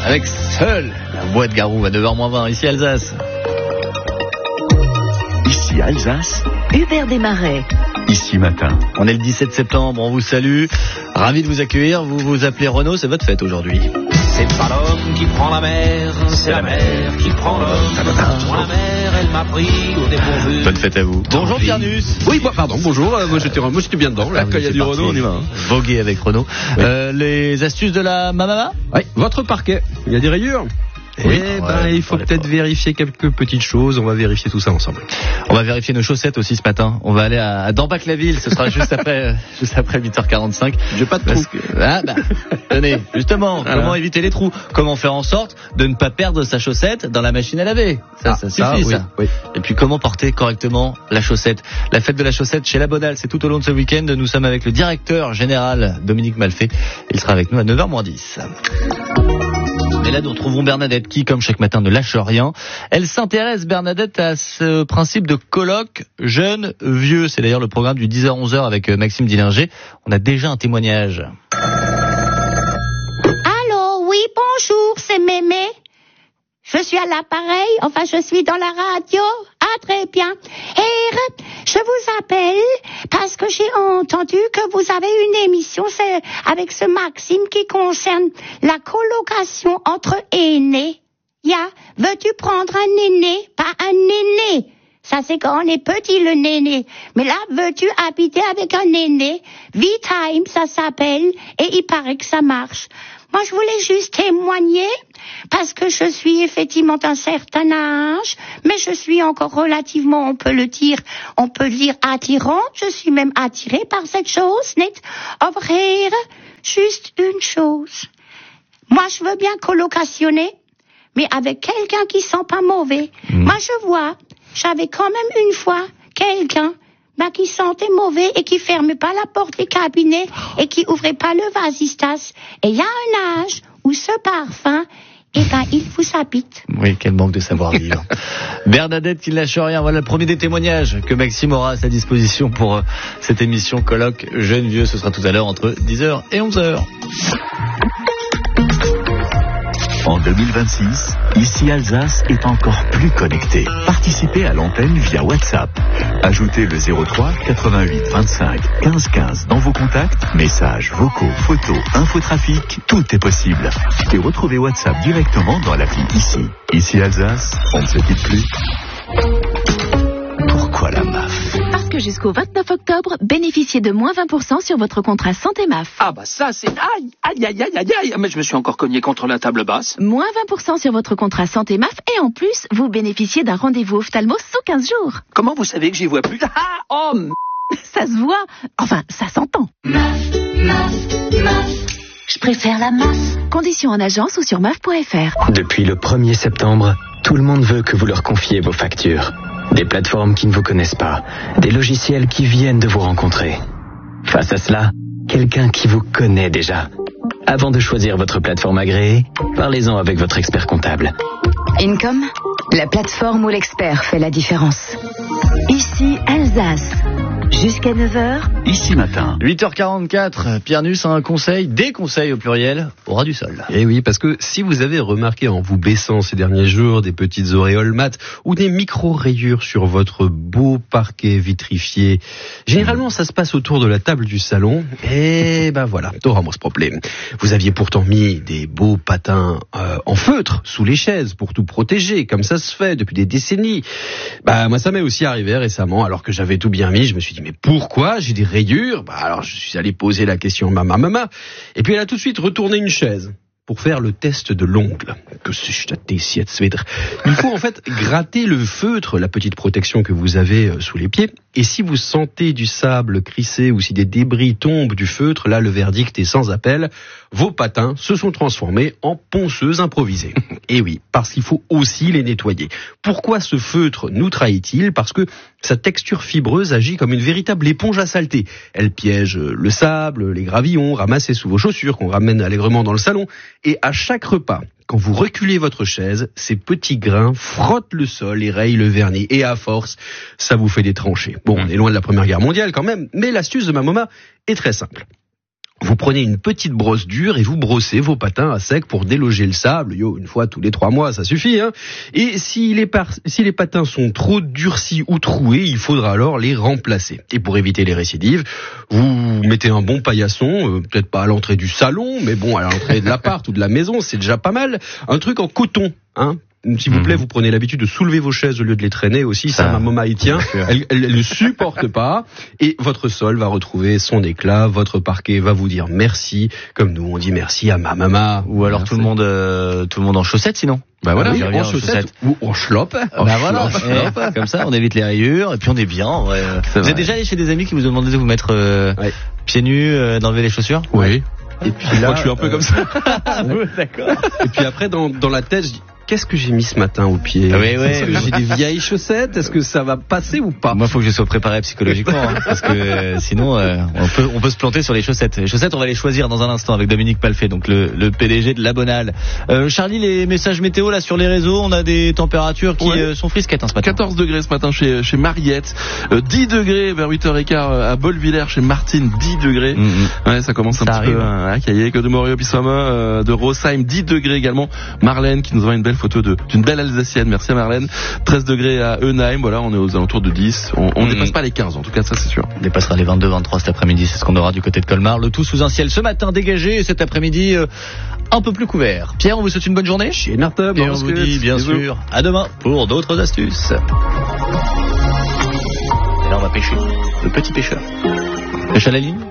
avec Seul, la voix de Garou à 9h-20, ici Alsace. Ici Alsace, Hubert Desmarais. Ici Matin. On est le 17 septembre, on vous salue. Ravi de vous accueillir. Vous vous appelez Renaud, c'est votre fête aujourd'hui. C'est pas l'homme qui prend la mer, c'est la mer qui prend l'homme. La mer, elle m'a pris au dépourvu. Bonne fête à vous. Bonjour Piernus. Oui, pardon, bonjour. Moi j'étais bien dedans. Là, quand il y a du Renaud, on y va. Voguer avec Renaud. Oui. Les astuces de la mamama. Oui, votre parquet. Il y a des rayures. Oui, il faut peut-être vérifier quelques petites choses. On va vérifier tout ça ensemble. On va vérifier nos chaussettes aussi ce matin. On va aller à Dampach-la-Ville. Ce sera juste après 8h45. J'ai pas de trous. Tenez, justement, voilà. Comment éviter les trous? Comment faire en sorte de ne pas perdre sa chaussette dans la machine à laver? Ça suffit, ça. Oui. Et puis, comment porter correctement la chaussette? La fête de la chaussette chez La Bonale, c'est tout au long de ce week-end. Nous sommes avec le directeur général, Dominique Malfait. Il sera avec nous à 9h-10. Et là, nous retrouvons Bernadette qui, comme chaque matin, ne lâche rien. Elle s'intéresse, Bernadette, à ce principe de colloque jeune-vieux. C'est d'ailleurs le programme du 10h-11h avec Maxime Dillinger. On a déjà un témoignage. Allô, oui, bonjour, c'est Mémé. Je suis à l'appareil, enfin je suis dans la radio. Ah, très bien. Et je vous appelle parce que j'ai entendu que vous avez une émission c'est avec ce Maxime qui concerne la colocation entre aînés. Veux-tu prendre un aîné, pas un aîné? Ça c'est quand on est petit le néné. Mais là, veux-tu habiter avec un aîné? V-Time, ça s'appelle, et il paraît que ça marche. Moi, je voulais juste témoigner, parce que je suis effectivement d'un certain âge, mais je suis encore relativement, on peut le dire attirante. Je suis même attirée par cette chose, n'est-ce? Offrir juste une chose. Moi, je veux bien colocationner, mais avec quelqu'un qui sent pas mauvais. Moi, j'avais quand même une fois quelqu'un qui sentait mauvais et qui fermait pas la porte des cabinets et qui ouvrait pas le vasistas. Et il y a un âge où ce parfum, il vous habite. Oui, quel manque de savoir-vivre. Bernadette qui ne lâche rien. Voilà le premier des témoignages que Maxime aura à sa disposition pour cette émission colloque jeune-vieux. Ce sera tout à l'heure entre 10h et 11h. En 2026, ici Alsace est encore plus connecté. Participez à l'antenne via WhatsApp. Ajoutez le 03 88 25 15 15 dans vos contacts, messages, vocaux, photos, infotrafic, tout est possible. Et retrouvez WhatsApp directement dans l'appli ici. Ici Alsace, on ne se quitte plus. Pourquoi la MAF? Parce que jusqu'au 29 octobre, bénéficiez de moins 20% sur votre contrat santé MAF. Ah bah ça c'est... Aïe. Mais je me suis encore cogné contre la table basse. Moins 20% sur votre contrat santé MAF et en plus, vous bénéficiez d'un rendez-vous ophtalmo sous 15 jours. Comment vous savez que j'y vois plus? Ça se voit. Enfin, ça s'entend. MAF. Je préfère la masse. Conditions en agence ou sur maf.fr. Depuis le 1er septembre, tout le monde veut que vous leur confiez vos factures. Des plateformes qui ne vous connaissent pas, des logiciels qui viennent de vous rencontrer. Face à cela, quelqu'un qui vous connaît déjà. Avant de choisir votre plateforme agréée, parlez-en avec votre expert comptable. Income, la plateforme où l'expert fait la différence. Ici Alsace. Jusqu'à 9h. Ici Matin. 8h44, Piernus a un conseil, des conseils au pluriel, au ras du sol. Et oui, parce que si vous avez remarqué en vous baissant ces derniers jours des petites auréoles mates ou des micro-rayures sur votre beau parquet vitrifié, généralement ça se passe autour de la table du salon. Et voilà, toramos ce problème. Vous aviez pourtant mis des beaux patins en feutre sous les chaises pour tout protéger, comme ça se fait depuis des décennies. Moi ça m'est aussi arrivé récemment, alors que j'avais tout bien mis, je me suis dit mais pourquoi j'ai des rayures? Alors je suis allé poser la question à ma maman, et puis elle a tout de suite retourné une chaise pour faire le test de l'ongle. Il faut en fait gratter le feutre, la petite protection que vous avez sous les pieds, et si vous sentez du sable crisser ou si des débris tombent du feutre, là le verdict est sans appel, vos patins se sont transformés en ponceuses improvisées. Et oui, parce qu'il faut aussi les nettoyer. Pourquoi ce feutre nous trahit-il? Parce que sa texture fibreuse agit comme une véritable éponge à saleté. Elle piège le sable, les gravillons ramassés sous vos chaussures qu'on ramène allègrement dans le salon, et à chaque repas, quand vous reculez votre chaise, ces petits grains frottent le sol et rayent le vernis. Et à force, ça vous fait des tranchées. Bon, on est loin de la Première Guerre mondiale quand même, mais l'astuce de ma maman est très simple. Vous prenez une petite brosse dure et vous brossez vos patins à sec pour déloger le sable. Une fois tous les 3 mois, ça suffit. Et si les patins sont trop durcis ou troués, il faudra alors les remplacer. Et pour éviter les récidives, vous mettez un bon paillasson, peut-être pas à l'entrée du salon, mais bon, à l'entrée de l'appart ou de la maison, c'est déjà pas mal. Un truc en coton, S'il vous plaît, vous prenez l'habitude de soulever vos chaises au lieu de les traîner aussi. Ça, ma maman y tient. Elle ne supporte pas. Et votre sol va retrouver son éclat. Votre parquet va vous dire merci. Comme nous, on dit merci à ma maman. Ou alors tout le monde en chaussettes, sinon. Bah voilà, oui, en chaussettes ou en schlopp. Voilà. Comme ça, on évite les rayures et puis on est bien. Ouais. Vous êtes déjà allé chez des amis qui vous ont demandé de vous mettre pieds nus, d'enlever les chaussures? Oui. Et puis là, je suis un peu comme ça. D'accord. Et puis après, dans la tête, je dis, qu'est-ce que j'ai mis ce matin au pied? Est-ce que j'ai des vieilles chaussettes? Est-ce que ça va passer ou pas? Moi, faut que je sois préparé psychologiquement, parce que sinon, on peut se planter sur les chaussettes. Les chaussettes, on va les choisir dans un instant avec Dominique Malfait, donc le PDG de La Bonale. Charlie, les messages météo là sur les réseaux, on a des températures qui sont frisquettes ce matin. 14 degrés ce matin chez Mariette, 10 degrés vers 8h15 à Bolvillers chez Martine, 10 degrés. Ouais, ça commence un petit peu à cailler. Que de Morio-Bissoma, de Rosheim, 10 degrés également. Marlène qui nous envoie une belle photo d'une belle Alsacienne, merci à Marlène. 13 degrés à Eunheim, voilà, on est aux alentours de 10. On dépasse pas les 15, en tout cas, ça c'est sûr. On dépassera les 22, 23 cet après-midi, c'est ce qu'on aura du côté de Colmar. Le tout sous un ciel ce matin dégagé et cet après-midi un peu plus couvert. Pierre, on vous souhaite une bonne journée. Chez Nartub, et on vous dit bien sûr à demain pour d'autres astuces. Et là on va pêcher. Le petit pêcheur. Pêche à la ligne.